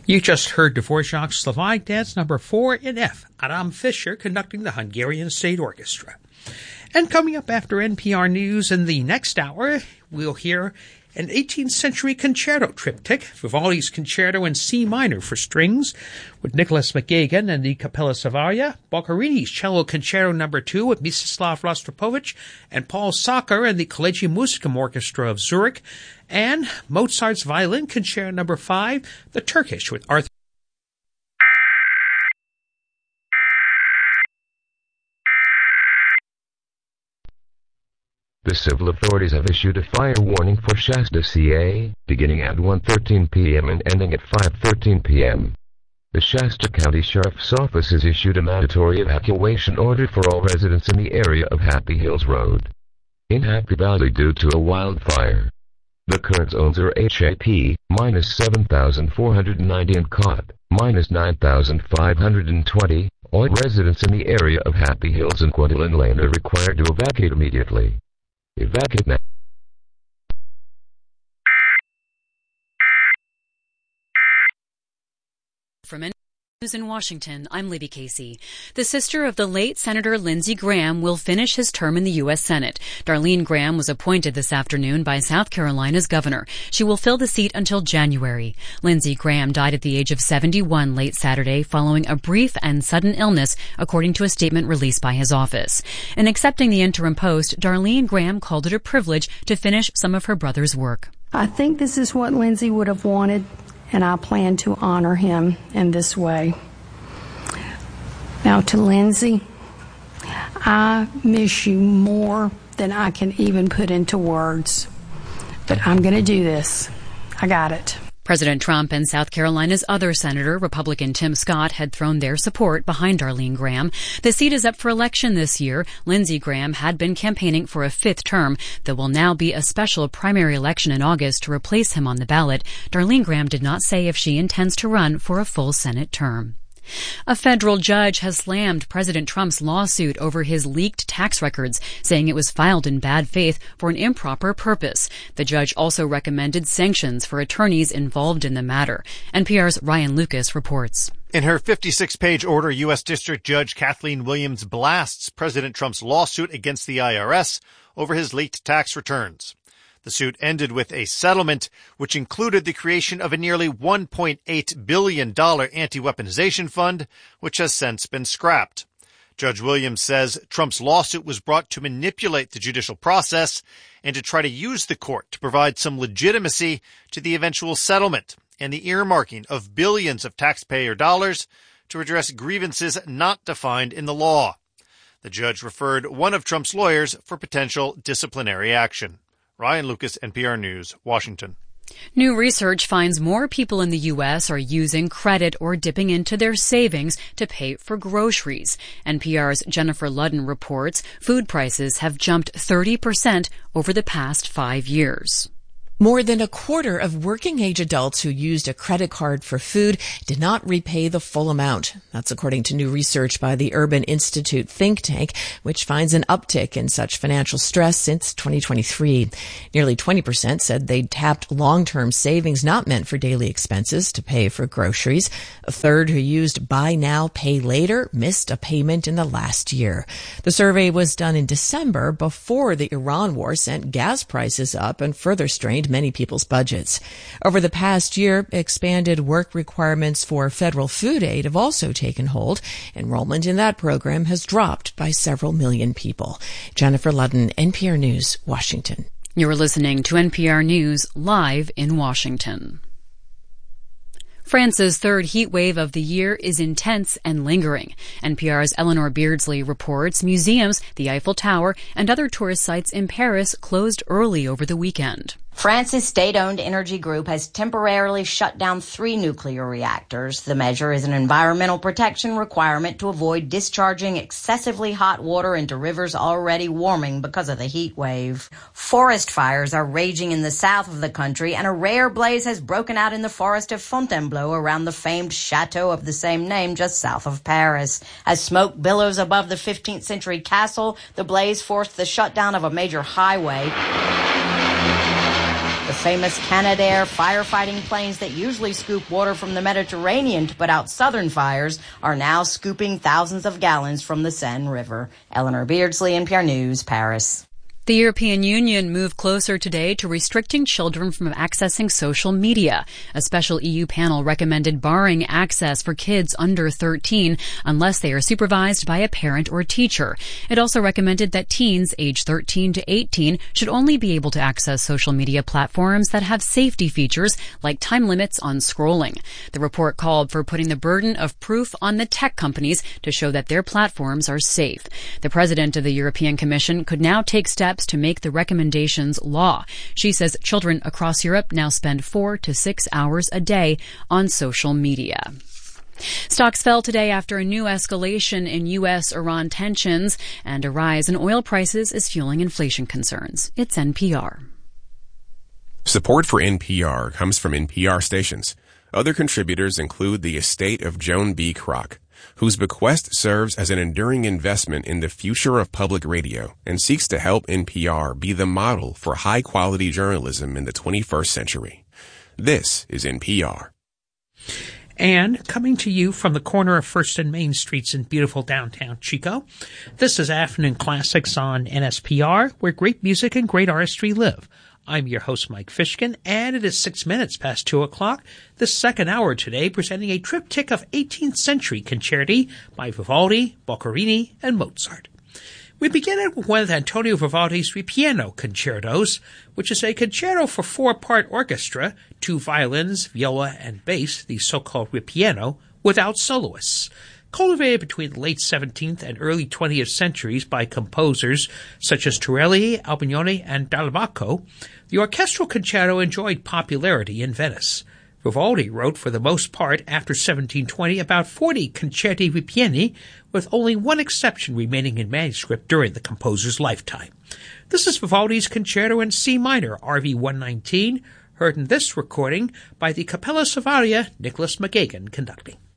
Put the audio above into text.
You just heard Dvorak's Slavonic Dance number 4 in F, Adam Fischer conducting the Hungarian State Orchestra. And coming up after NPR News in the next hour, we'll hear an 18th century concerto triptych, Vivaldi's Concerto in C minor for strings, with Nicholas McGagan and the Capella Savaria, Boccherini's Cello Concerto No. 2 with Mstislav Rostropovich and Paul Sacher and the Collegium Musicum Orchestra of Zurich, and Mozart's Violin Concerto No. 5, the Turkish with Arthur. The civil authorities have issued a fire warning for Shasta, CA, beginning at 1:13 p.m. and ending at 5:13 p.m. The Shasta County Sheriff's Office has issued a mandatory evacuation order for all residents in the area of Happy Hills Road in Happy Valley due to a wildfire. The current zones are HAP, -7,490 and COT, -9,520. All residents in the area of Happy Hills and Gwendolyn Lane are required to evacuate immediately. Evacuate now. From News in Washington, I'm Libby Casey. The sister of the late Senator Lindsey Graham will finish his term in the U.S. Senate. Darlene Graham was appointed this afternoon by South Carolina's governor. She will fill the seat until January. Lindsey Graham died at the age of 71 late Saturday following a brief and sudden illness, according to a statement released by his office. In accepting the interim post, Darlene Graham called it a privilege to finish some of her brother's work. I think this is what Lindsey would have wanted, and I plan to honor him in this way. Now to Lindsey, I miss you more than I can even put into words. But I'm going to do this. I got it. President Trump and South Carolina's other senator, Republican Tim Scott, had thrown their support behind Darlene Graham. The seat is up for election this year. Lindsey Graham had been campaigning for a 5th term. There will now be a special primary election in August to replace him on the ballot. Darlene Graham did not say if she intends to run for a full Senate term. A federal judge has slammed President Trump's lawsuit over his leaked tax records, saying it was filed in bad faith for an improper purpose. The judge also recommended sanctions for attorneys involved in the matter. NPR's Ryan Lucas reports. In her 56-page order, U.S. District Judge Kathleen Williams blasts President Trump's lawsuit against the IRS over his leaked tax returns. The suit ended with a settlement, which included the creation of a nearly $1.8 billion anti-weaponization fund, which has since been scrapped. Judge Williams says Trump's lawsuit was brought to manipulate the judicial process and to try to use the court to provide some legitimacy to the eventual settlement and the earmarking of billions of taxpayer dollars to address grievances not defined in the law. The judge referred one of Trump's lawyers for potential disciplinary action. Ryan Lucas, NPR News, Washington. New research finds more people in the U.S. are using credit or dipping into their savings to pay for groceries. NPR's Jennifer Ludden reports food prices have jumped 30% over the past 5 years. More than a quarter of working-age adults who used a credit card for food did not repay the full amount. That's according to new research by the Urban Institute think tank, which finds an uptick in such financial stress since 2023. Nearly 20% said they'd tapped long-term savings not meant for daily expenses to pay for groceries. A third who used buy now, pay later missed a payment in the last year. The survey was done in December before the Iran war sent gas prices up and further strained many people's budgets. Over the past year, expanded work requirements for federal food aid have also taken hold. Enrollment in that program has dropped by several million people. Jennifer Ludden, NPR News, Washington. You're listening to NPR News live in Washington. France's third heat wave of the year is intense and lingering. NPR's Eleanor Beardsley reports museums, the Eiffel Tower, and other tourist sites in Paris closed early over the weekend. France's state-owned energy group has temporarily shut down 3 nuclear reactors. The measure is an environmental protection requirement to avoid discharging excessively hot water into rivers already warming because of the heat wave. Forest fires are raging in the south of the country, and a rare blaze has broken out in the forest of Fontainebleau around the famed chateau of the same name just south of Paris. As smoke billows above the 15th century castle, the blaze forced the shutdown of a major highway. The famous Canadair firefighting planes that usually scoop water from the Mediterranean to put out southern fires are now scooping thousands of gallons from the Seine River. Eleanor Beardsley, NPR News, Paris. The European Union moved closer today to restricting children from accessing social media. A special EU panel recommended barring access for kids under 13 unless they are supervised by a parent or teacher. It also recommended that teens aged 13 to 18 should only be able to access social media platforms that have safety features like time limits on scrolling. The report called for putting the burden of proof on the tech companies to show that their platforms are safe. The president of the European Commission could now take steps to make the recommendations law. She says children across Europe now spend 4 to 6 hours a day on social media. Stocks fell today after a new escalation in U.S.-Iran tensions, and a rise in oil prices is fueling inflation concerns. It's NPR. Support for NPR comes from NPR stations. Other contributors include the estate of Joan B. Kroc, whose bequest serves as an enduring investment in the future of public radio and seeks to help NPR be the model for high-quality journalism in the 21st century. This is NPR. And coming to you from the corner of 1st and Main Streets in beautiful downtown Chico, this is Afternoon Classics on NSPR, where great music and great artistry live. I'm your host, Mike Fishkin, and it is 6 minutes past 2 o'clock. This second hour today presenting a triptych of 18th century concerti by Vivaldi, Boccherini, and Mozart. We begin with one of Antonio Vivaldi's Ripieno concertos, which is a concerto for 4-part orchestra, 2 violins, viola, and bass, the so-called Ripieno, without soloists. Cultivated between the late 17th and early 20th centuries by composers such as Torelli, Albinoni, and Dall'Abaco, the orchestral concerto enjoyed popularity in Venice. Vivaldi wrote, for the most part, after 1720, about 40 concerti ripieni, with only one exception remaining in manuscript during the composer's lifetime. This is Vivaldi's Concerto in C minor, RV 119, heard in this recording by the Capella Savaria, Nicholas McGagan conducting.